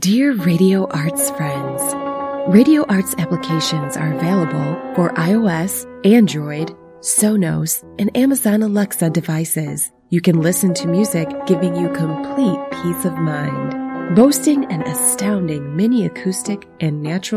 Dear Radio Arts friends, Radio Arts applications are available for iOS, Android, Sonos, and Amazon Alexa devices. You can listen to music giving you complete peace of mind. Boasting an astounding mini acoustic and natural